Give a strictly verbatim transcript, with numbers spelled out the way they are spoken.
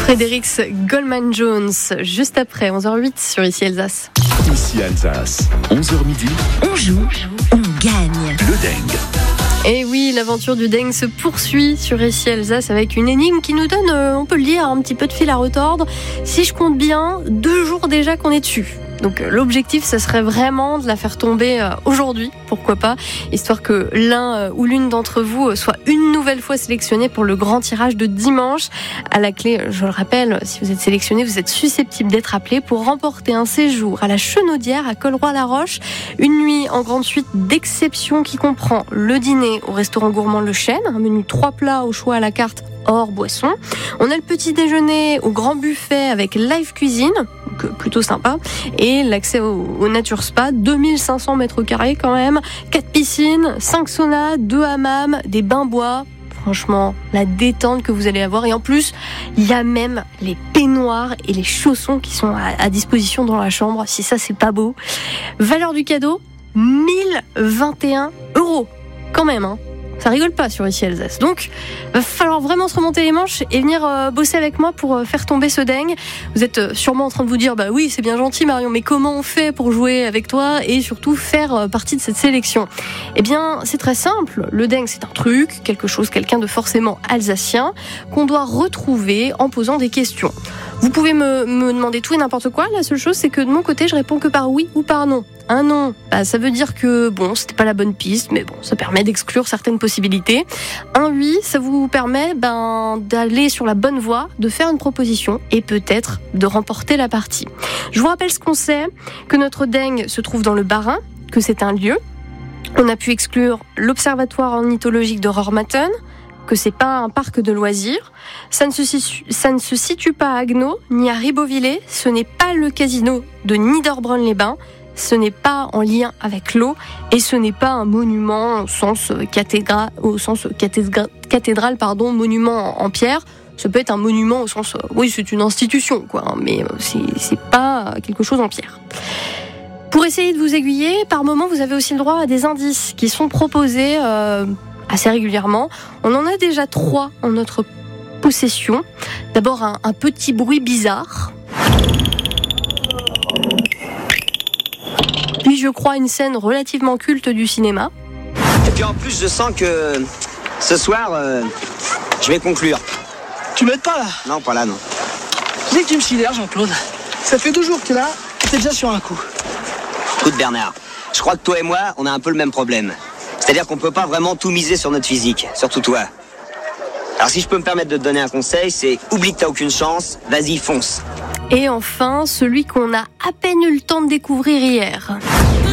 Fredericks Goldman Jones, juste après onze heures huit sur Ici Alsace. Ici Alsace, onze heures midi. On joue, on gagne. Le Dengue. Et oui, l'aventure du Dengue se poursuit sur Ici Alsace avec une énigme qui nous donne, euh, on peut le dire, un petit peu de fil à retordre. Si je compte bien, deux jours déjà qu'on est dessus. Donc l'objectif, ça serait vraiment de la faire tomber euh, aujourd'hui, pourquoi pas, histoire que l'un euh, ou l'une d'entre vous euh, soit une nouvelle fois sélectionné pour le grand tirage de dimanche. À la clé, je le rappelle, si vous êtes sélectionné, vous êtes susceptible d'être appelé pour remporter un séjour à la Chenaudière à Colroy-la-Roche, une nuit en grande suite d'exception qui comprend le dîner au restaurant gourmand Le Chêne, un menu trois plats au choix à la carte hors boisson. On a le petit déjeuner au grand buffet avec live cuisine, donc plutôt sympa, et l'accès au, au Nature Spa, deux mille cinq cents mètres carrés quand même, quatre piscines, cinq saunas, deux hammams, des bains bois. Franchement, la détente que vous allez avoir. Et en plus, il y a même les peignoirs et les chaussons qui sont à, à disposition dans la chambre. Si ça, c'est pas beau. Valeur du cadeau, mille vingt et un euros. Quand même, hein. Ça rigole pas sur Ici Alsace. Donc, va falloir vraiment se remonter les manches et venir euh, bosser avec moi pour euh, faire tomber ce Dengue. Vous êtes euh, sûrement en train de vous dire, bah oui, c'est bien gentil Marion, mais comment on fait pour jouer avec toi et surtout faire euh, partie de cette sélection ? Eh bien, c'est très simple. Le Dengue, c'est un truc, quelque chose, quelqu'un de forcément alsacien qu'on doit retrouver en posant des questions. Vous pouvez me, me demander tout et n'importe quoi. La seule chose, c'est que de mon côté, je réponds que par oui ou par non. Un non, bah, ça veut dire que bon, c'était pas la bonne piste, mais bon, ça permet d'exclure certaines possibilités. Un oui, ça vous permet ben, d'aller sur la bonne voie, de faire une proposition et peut-être de remporter la partie. Je vous rappelle ce qu'on sait, que notre Dengue se trouve dans le Bas-Rhin, que c'est un lieu. On a pu exclure l'Observatoire ornithologique de Rormatten, que c'est pas un parc de loisirs. Ça ne se situe, ça ne se situe pas à Agno, ni à Ribeauvillé. Ce n'est pas le casino de Niederbronn-les-Bains. Ce n'est pas en lien avec l'eau et ce n'est pas un monument au sens cathédral, au sens cathédral, cathédrale, pardon, monument en pierre. Ça peut être un monument au sens, oui, c'est une institution, quoi, mais c'est, c'est pas quelque chose en pierre. Pour essayer de vous aiguiller, par moment, vous avez aussi le droit à des indices qui sont proposés euh, assez régulièrement. On en a déjà trois en notre possession. D'abord, un, un petit bruit bizarre. Puis je crois une scène relativement culte du cinéma. Et puis en plus, je sens que ce soir, euh, je vais conclure. Tu m'aides pas là? Non, pas là, non. Dès que tu me sidères, Jean-Claude, ça fait deux jours que t'es là, t'es déjà sur un coup. Écoute Bernard, je crois que toi et moi, on a un peu le même problème. C'est-à-dire qu'on peut pas vraiment tout miser sur notre physique, surtout toi. Alors si je peux me permettre de te donner un conseil, c'est oublie que t'as aucune chance, vas-y, fonce. Et enfin, celui qu'on a à peine eu le temps de découvrir hier.